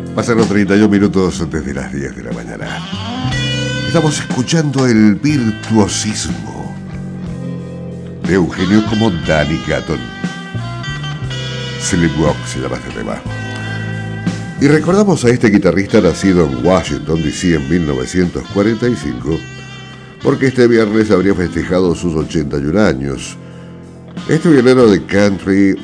Pasaron 31 minutos desde las 10 de la mañana. Estamos escuchando el virtuosismo de un genio como Danny Gatton. Sleepwalk se llama este tema. Y recordamos a este guitarrista nacido en Washington, D.C. en 1945, porque este viernes habría festejado sus 81 años. Este violero de country